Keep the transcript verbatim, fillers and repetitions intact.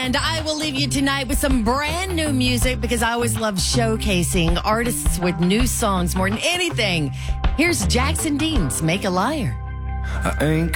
And I will leave you tonight with some brand new music because I always love showcasing artists with new songs more than anything. Here's Jackson Dean's Make a Liar. I ain't